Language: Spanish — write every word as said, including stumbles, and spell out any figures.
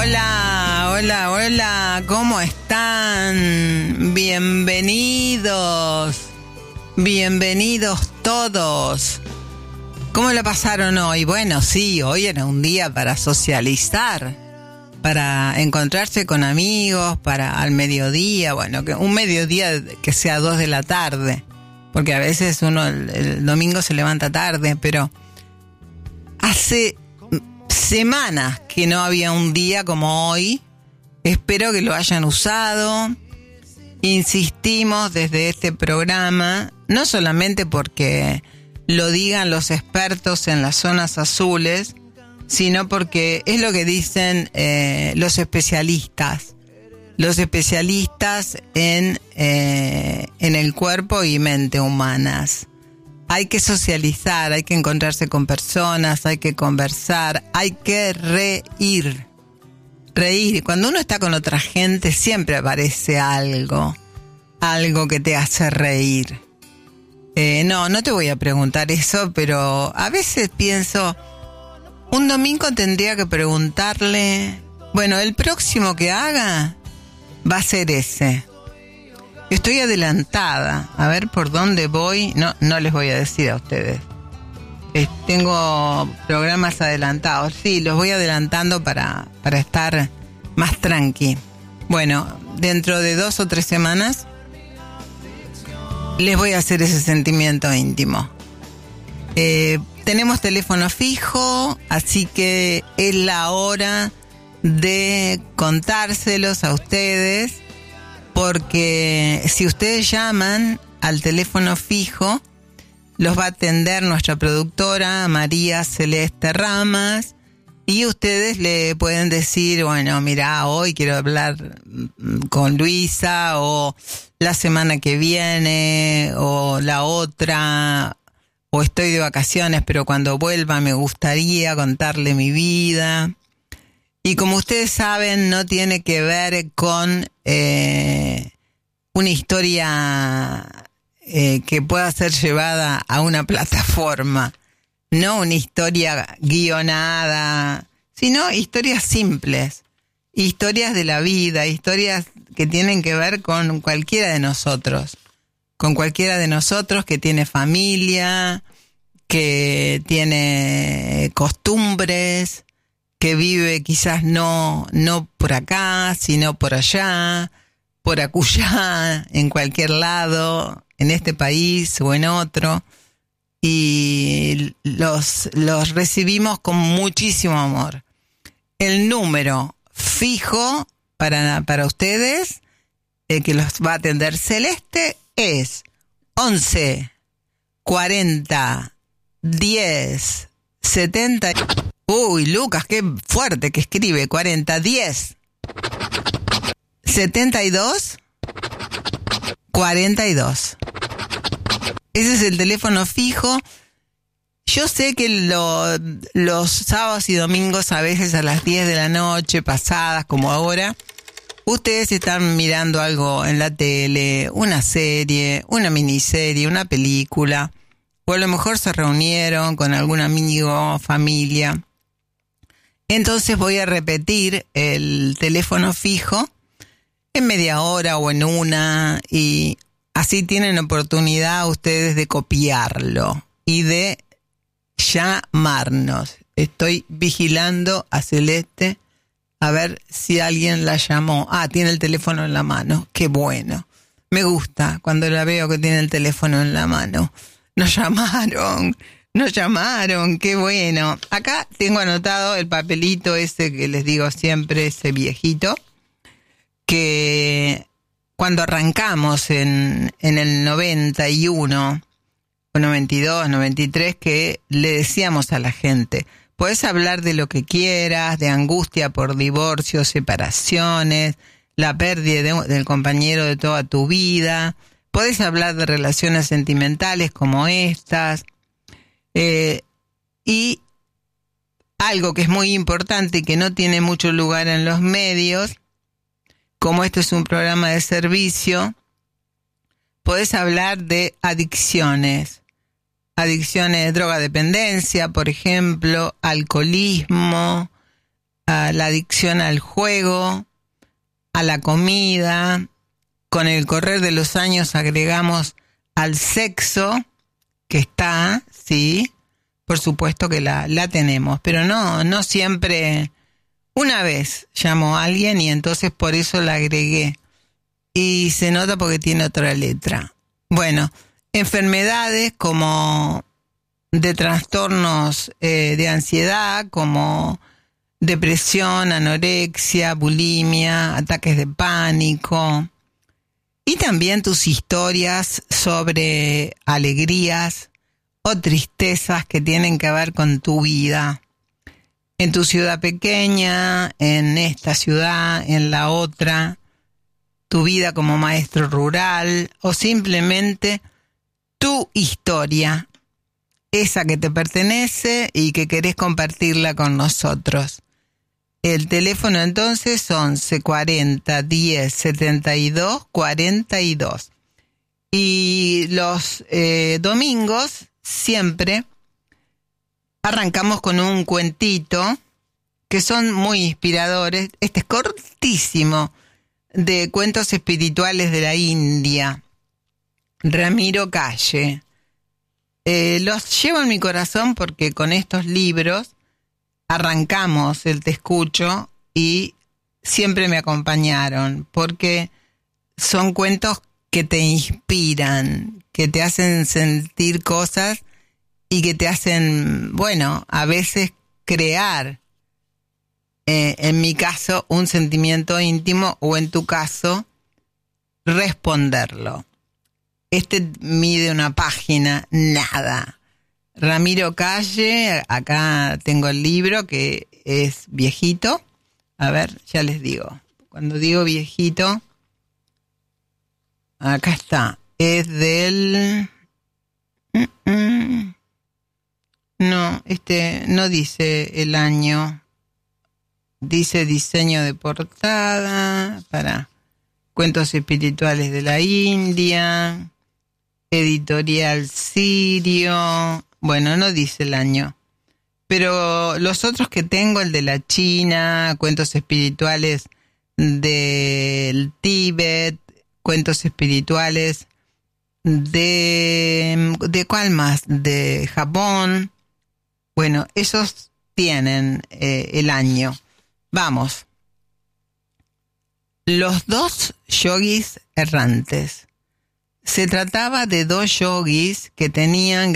Hola, hola, hola, ¿cómo están? Bienvenidos, bienvenidos todos. ¿Cómo la pasaron hoy? Bueno, sí, hoy era un día para socializar, para encontrarse con amigos, para al mediodía, bueno, que un mediodía que sea dos de la tarde, porque a veces uno el, el domingo se levanta tarde, pero hace semanas que no había un día como hoy. Espero que lo hayan usado. Insistimos desde este programa, no solamente porque lo digan los expertos en las zonas azules, sino porque es lo que dicen eh, los especialistas. Los especialistas en, eh, en el cuerpo y mente humanas. Hay que socializar, hay que encontrarse con personas, hay que conversar, hay que reír. Reír. Cuando uno está con otra gente siempre aparece algo, algo que te hace reír. Eh, no, no te voy a preguntar eso, pero a veces pienso, un domingo tendría que preguntarle, bueno, el próximo que haga va a ser ese. Estoy adelantada, a ver por dónde voy, no, no les voy a decir a ustedes. Eh, tengo programas adelantados, sí, los voy adelantando para, para estar más tranqui. Bueno, dentro de dos o tres semanas les voy a hacer ese sentimiento íntimo. Eh, tenemos teléfono fijo, así que es la hora de contárselos a ustedes. Porque si ustedes llaman al teléfono fijo, los va a atender nuestra productora María Celeste Ramas y ustedes le pueden decir, bueno, mira, hoy quiero hablar con Luisa o la semana que viene o la otra, o estoy de vacaciones, pero cuando vuelva me gustaría contarle mi vida. Y como ustedes saben, no tiene que ver con eh, una historia eh, que pueda ser llevada a una plataforma. No una historia guionada, sino historias simples. Historias de la vida, historias que tienen que ver con cualquiera de nosotros. Con cualquiera de nosotros que tiene familia, que tiene costumbres, que vive quizás no, no por acá, sino por allá, por acullá, en cualquier lado, en este país o en otro, y los, los recibimos con muchísimo amor. El número fijo para, para ustedes, el que los va a atender Celeste, es once cuarenta diez setenta. Uy, Lucas, qué fuerte que escribe. cuarenta, diez, setenta y dos, cuarenta y dos. Ese es el teléfono fijo. Yo sé que lo, los sábados y domingos, a veces a las diez de la noche, pasadas como ahora, ustedes están mirando algo en la tele, una serie, una miniserie, una película, o a lo mejor se reunieron con algún amigo, familia. Entonces voy a repetir el teléfono fijo en media hora o en una, y así tienen oportunidad ustedes de copiarlo y de llamarnos. Estoy vigilando a Celeste a ver si alguien la llamó. Ah, tiene el teléfono en la mano. Qué bueno. Me gusta cuando la veo que tiene el teléfono en la mano. Nos llamaron. Nos llamaron, qué bueno. Acá tengo anotado el papelito ese que les digo siempre, ese viejito, que cuando arrancamos en, en el noventa y uno, o noventa y dos, noventa y tres, que le decíamos a la gente, podés hablar de lo que quieras, de angustia por divorcio, separaciones, la pérdida de, del compañero de toda tu vida, podés hablar de relaciones sentimentales como estas. Eh, y algo que es muy importante y que no tiene mucho lugar en los medios, como este es un programa de servicio, podés hablar de adicciones, adicciones de drogadependencia, por ejemplo, alcoholismo, a la adicción al juego, a la comida. Con el correr de los años agregamos al sexo, que está, sí, por supuesto que la, la tenemos, pero no, no siempre. Una vez llamó a alguien y entonces por eso la agregué. Y se nota porque tiene otra letra. Bueno, enfermedades como de trastornos eh, de ansiedad, como depresión, anorexia, bulimia, ataques de pánico. Y también tus historias sobre alegrías o tristezas que tienen que ver con tu vida. En tu ciudad pequeña, en esta ciudad, en la otra, tu vida como maestro rural o simplemente tu historia, esa que te pertenece y que querés compartirla con nosotros. El teléfono entonces once cuarenta diez setenta y dos cuarenta y dos. Y los eh, domingos siempre arrancamos con un cuentito que son muy inspiradores. Este es cortísimo, de cuentos espirituales de la India. Ramiro Calle. Eh, los llevo en mi corazón porque con estos libros arrancamos el Te Escucho y siempre me acompañaron, porque son cuentos que te inspiran, que te hacen sentir cosas y que te hacen, bueno, a veces crear, eh, en mi caso, un sentimiento íntimo o en tu caso, responderlo. Este mide una página, nada. Ramiro Calle, acá tengo el libro que es viejito. A ver, ya les digo. Cuando digo viejito, acá está. Es del... No, este no dice el año. Dice diseño de portada para cuentos espirituales de la India, editorial Sirio. Bueno, no dice el año. Pero los otros que tengo, el de la China, cuentos espirituales del Tíbet, cuentos espirituales de... ¿De cuál más? De Japón. Bueno, esos tienen eh, el año. Vamos. Los dos yogis errantes. Se trataba de dos yogis que tenían